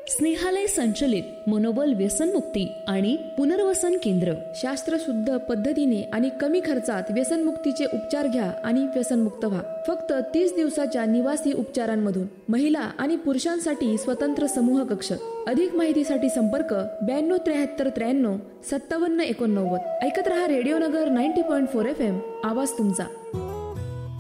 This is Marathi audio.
स्नेहालय संचलित मनोबल व्यसनमुक्ती आणि पुनर्वसन केंद्र. शास्त्रशुद्ध पद्धतीने आणि कमी खर्चात व्यसनमुक्तीचे उपचार घ्या आणि व्यसनमुक्त व्हा. फक्त 30 दिवसाच्या निवासी उपचारांमधून. महिला आणि पुरुषांसाठी स्वतंत्र समूह कक्ष. अधिक माहितीसाठी संपर्क 927393 5789. ऐकत रहा रेडिओ नगर 90.4 FM. आवाज तुमचा.